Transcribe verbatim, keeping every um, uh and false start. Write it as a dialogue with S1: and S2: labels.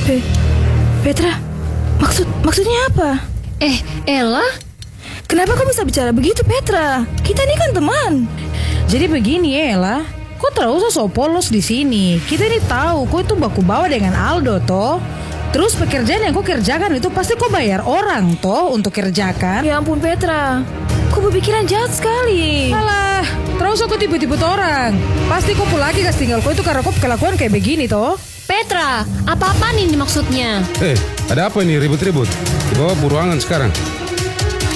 S1: Pe, Petra, maksud maksudnya apa?
S2: Eh, Ella?
S1: Kenapa kau bisa bicara begitu, Petra? Kita ini kan teman.
S3: Jadi begini Ella, kau terus usah so polos di sini. Kita ini tahu kau itu baku bawa dengan Aldo toh. Terus pekerjaan yang kau kerjakan itu pasti kau bayar orang toh untuk kerjakan.
S1: Ya ampun Petra, kau berpikiran jahat sekali.
S3: Alah, terus aku tipu-tipu orang. Pasti kau pula lagi kasih tinggal kau itu karena kau kelakuan kayak begini toh.
S2: Petra, apa-apaan ini maksudnya?
S4: Eh, ada apa ini ribut-ribut? Dibawa ke ruangan sekarang.